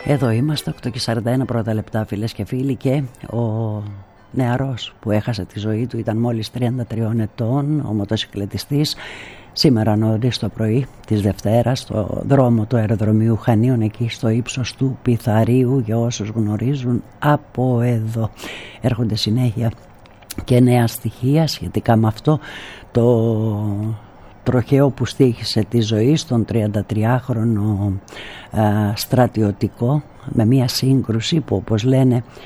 Εδώ είμαστε, 8:41 πρώτα λεπτά, φίλες και φίλοι, και ο νεαρός που έχασε τη ζωή του ήταν μόλις 33 ετών, ο μοτοσυκλετιστής. Σήμερα νωρίς το πρωί της Δευτέρας, στο δρόμο του αεροδρομίου Χανίων, εκεί στο ύψος του Πιθαρίου, για όσους γνωρίζουν από εδώ. Έρχονται συνέχεια και νέα στοιχεία σχετικά με αυτό το τροχαίο που στοίχησε τη ζωή στον 33χρονο στρατιωτικό, με μια σύγκρουση που, όπως λένε